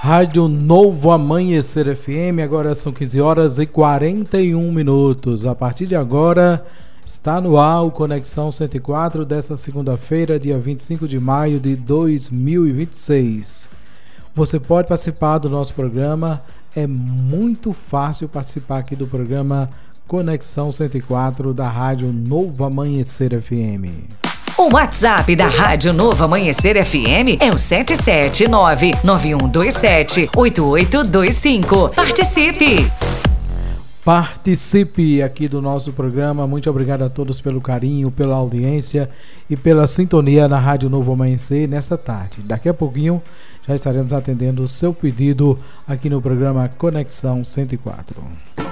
Rádio Novo Amanhecer FM, agora são 15 horas e 41 minutos. A partir de agora está no ar o Conexão 104 desta segunda-feira, dia 25 de maio de 2026. Você pode participar do nosso programa, é muito fácil participar aqui do programa Conexão 104 da Rádio Novo Amanhecer FM. O WhatsApp da Rádio Novo Amanhecer FM é o 77991278825. Participe! Participe aqui do nosso programa. Muito obrigado a todos pelo carinho, pela audiência e pela sintonia na Rádio Novo Amanhecer nesta tarde. Daqui a pouquinho já estaremos atendendo o seu pedido aqui no programa Conexão 104.